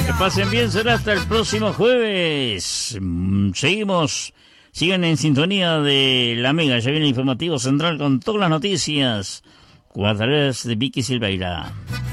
Que pasen bien, será hasta el próximo jueves. Seguimos, sigan en sintonía de La Mega, ya viene el informativo central con todas las noticias. Cuadras de Vicky Silveira.